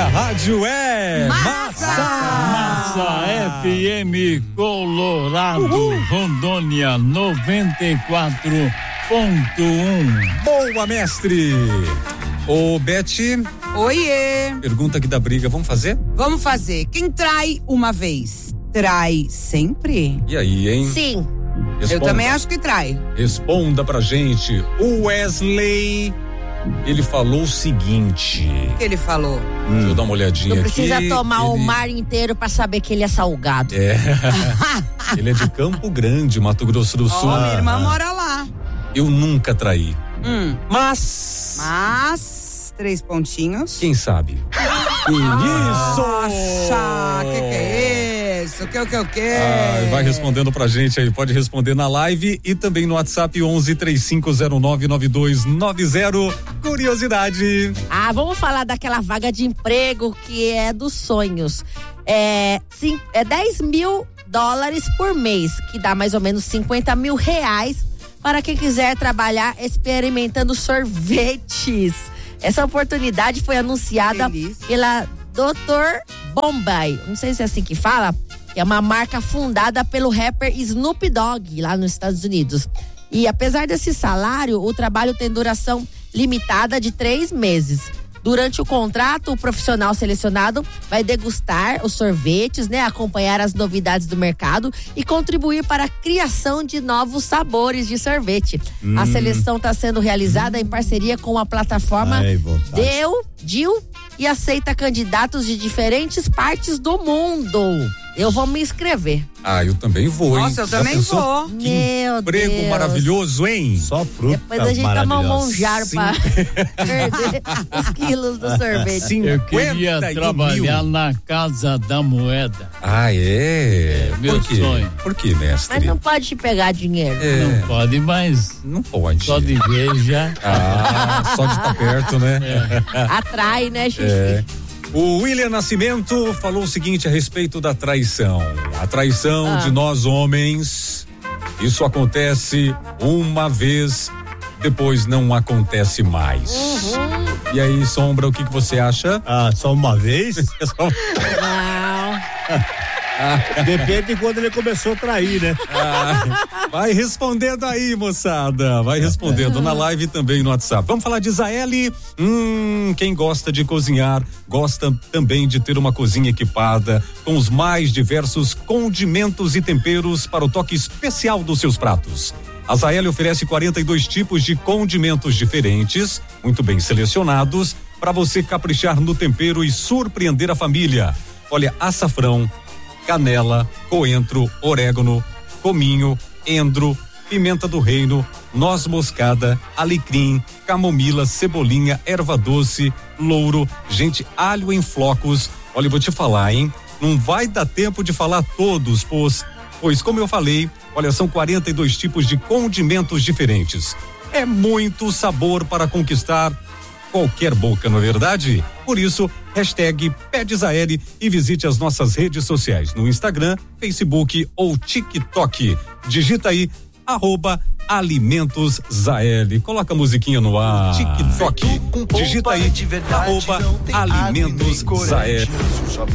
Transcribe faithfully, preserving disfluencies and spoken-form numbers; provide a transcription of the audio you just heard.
a rádio é Massa! Massa F M Colorado, Uhul. Rondônia noventa e quatro ponto um. Boa, mestre! Ô, Beth. Oiê! Pergunta aqui da briga, vamos fazer? Vamos fazer. Quem trai uma vez, trai sempre? E aí, hein? Sim. Responda. Eu também acho que trai. Responda pra gente. O Wesley, ele falou o seguinte. O que ele falou? Hum. Deixa eu dar uma olhadinha Não aqui. precisa tomar ele... o mar inteiro pra saber que ele é salgado. É. Ele é de Campo Grande, Mato Grosso do Sul. Ó, minha irmã mora lá. Eu nunca traí. Hum. Mas... Mas... Três pontinhos. Quem sabe? Isso! Nossa, que que é isso? Que o que o que? Ah, vai respondendo pra gente aí, pode responder na live e também no WhatsApp onze três cinco zero nove nove dois nove zero. Curiosidade. Ah, vamos falar daquela vaga de emprego que é dos sonhos. É, sim, é dez mil dólares por mês, que dá mais ou menos cinquenta mil reais para quem quiser trabalhar experimentando sorvetes. Essa oportunidade foi anunciada Delícia. pela doutor Bombay, não sei se é assim que fala, que é uma marca fundada pelo rapper Snoop Dogg, lá nos Estados Unidos. E apesar desse salário, o trabalho tem duração limitada de três meses. Durante o contrato, o profissional selecionado vai degustar os sorvetes, né, acompanhar as novidades do mercado e contribuir para a criação de novos sabores de sorvete. Hum. A seleção está sendo realizada hum. em parceria com a plataforma Deu, Dil e aceita candidatos de diferentes partes do mundo. Eu vou me inscrever. Ah, eu também vou, hein? Nossa, eu Já também pensou? vou. Que Meu emprego Deus. maravilhoso, hein? Só fruta. Depois a gente toma um monjar pra perder os quilos do sorvete. Eu queria trabalhar mil. na Casa da Moeda. Ah, é? É meu Por quê? sonho. Por quê, mestre? Mas não pode pegar dinheiro. É. Não pode, mas Não pode. só de ver já. Ah, só de estar perto, né? É. Atrai, né, Xuxi? É. O William Nascimento falou o seguinte a respeito da traição. A traição Ah. de nós homens, isso acontece uma vez, depois não acontece mais. Uhum. E aí, Sombra, o que, que você acha? Ah, só uma vez? Não. Depende de quando ele começou a trair, né? Ah, vai respondendo aí, moçada. Vai respondendo na live e também no WhatsApp. Vamos falar de Zaeli. Hum, quem gosta de cozinhar, gosta também de ter uma cozinha equipada com os mais diversos condimentos e temperos para o toque especial dos seus pratos. A Zaeli oferece quarenta e dois tipos de condimentos diferentes, muito bem selecionados, para você caprichar no tempero e surpreender a família. Olha, açafrão, canela, coentro, orégano, cominho, endro, pimenta do reino, noz moscada, alecrim, camomila, cebolinha, erva doce, louro, gente, alho em flocos. Olha, eu vou te falar, hein? Não vai dar tempo de falar todos, pois, pois como eu falei, olha, são quarenta e dois tipos de condimentos diferentes. É muito sabor para conquistar qualquer boca, não é verdade? Por isso, hashtag Pede Zaeli e visite as nossas redes sociais no Instagram, Facebook ou TikTok. Digita aí, arroba Alimentos Zaeli. Coloca a musiquinha no ar. TikTok. Digita aí, arroba Alimentos Zaeli.